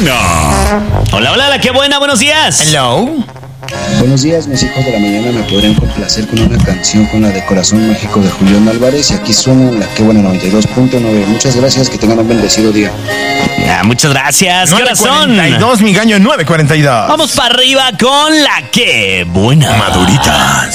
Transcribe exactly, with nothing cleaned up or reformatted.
buena. Hola, hola, la qué buena, buenos días. Hello. Buenos días, mis hijos de la mañana. Me podrían complacer con una canción con la de Corazón Mágico de Julián Álvarez. Y aquí suena la que buena noventa y dos punto nueve. Muchas gracias, que tengan un bendecido día. Ah, muchas gracias. ¿Qué hora son? nueve cuarenta y dos, mi gallo, nueve cuarenta y dos. Vamos para arriba con la que buena. Maduritas.